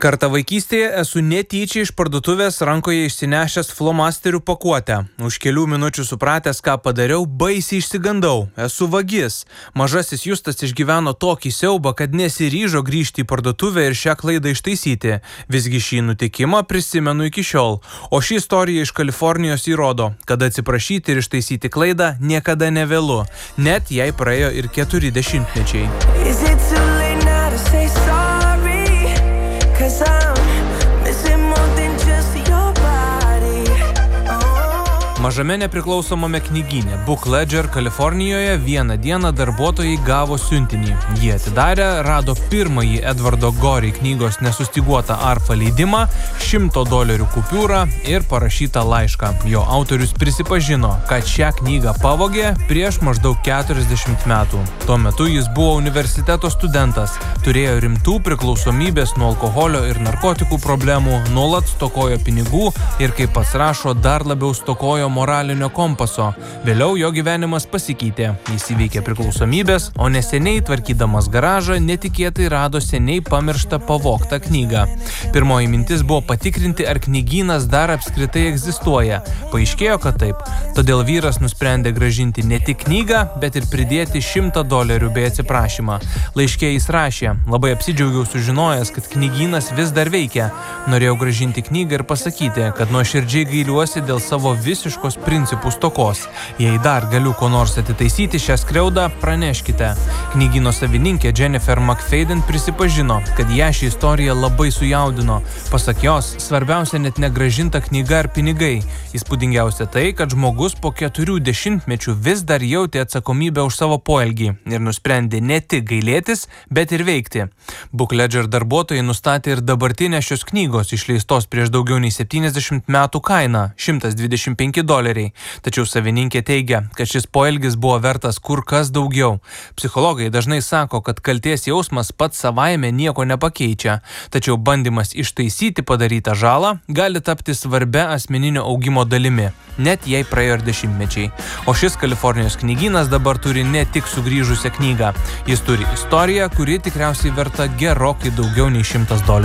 Kartą vaikystėje esu netyčia iš parduotuvės rankoje išsinešęs flomasterių pakuotę. Už kelių minučių supratęs, ką padariau, baisiai išsigandau. Esu vagis. Mažasis Justas išgyveno tokį siaubą, kad nesiryžo grįžti į parduotuvę ir šią klaidą ištaisyti. Visgi šį nutikimą prisimenu iki šiol. O ši istorija iš Kalifornijos įrodo, kad atsiprašyti ir ištaisyti klaidą niekada nevėlu. Net jei praėjo ir 4 dešimtmečiai. Mažame nepriklausomame knygyne Book Ledger Kalifornijoje vieną dieną darbuotojai gavo siuntinį. Jie atidarę, rado pirmąjį Edvardo Gorey knygos Nesustyguota arfa leidimą, $100 kupiūrą ir parašytą laišką. Jo autorius prisipažino, kad šią knygą pavogė prieš maždaug 40 metų. Tuo metu jis buvo universiteto studentas, turėjo rimtų priklausomybės nuo alkoholio ir narkotikų problemų, nuolat stokojo pinigų ir, kaip pats rašo, dar labiau stokojo moralinio kompaso. Vėliau jo gyvenimas pasikeitė. Jis įveikė priklausomybės, o neseniai tvarkydamas garažą netikėtai rado seniai pamirštą pavogtą knygą. Pirmoji mintis buvo patikrinti, ar knygynas dar apskritai egzistuoja. Paaiškėjo, kad taip. Todėl vyras nusprendė grąžinti ne tik knygą, bet ir pridėti $100 bei atsiprašymą. Laiške jis rašė: labai apsidžiaugiau sužinojęs, kad knygynas vis dar veikia. Norėjau grąžinti knygą ir pasakyti, kad nuoširdžiai gailiuosi dėl savo visiškos principų stokos. Jei dar galiu ko nors atitaisyti šią skriaudą, praneškite. Knygyno savininkė Jennifer McFadden prisipažino, kad ją ši istorija labai sujaudino. Pasak jos, svarbiausia net negrąžinta knyga ar pinigai. Įspūdingiausia tai, kad žmogus po 4 dešimtmečių vis dar jautė atsakomybę už savo poelgį ir nusprendė ne tik gailėtis, bet ir veikti. Book Ledger darbuotojai nustatė ir dabartinę šios knygos išleistos prieš daugiau nei 70 metų kainą – $125. Tačiau savininkė teigia, kad šis poelgis buvo vertas kur kas daugiau. Psichologai dažnai sako, kad kaltės jausmas pats savaime nieko nepakeičia, tačiau bandymas ištaisyti padarytą žalą gali tapti svarbia asmeninio augimo dalimi, net jei praėjo ir dešimtmečiai. O šis Kalifornijos knygynas dabar turi ne tik sugrįžusią knygą. Jis turi istoriją, kuri tikriausiai verta gerokai daugiau nei $100.